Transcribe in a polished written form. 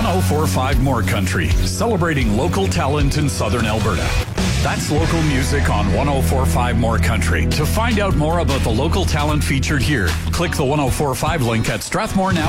1045 More Country, celebrating local talent in Southern Alberta. That's local music on 1045 More Country. To find out more about the local talent featured here, click the 1045 link at Strathmore Now.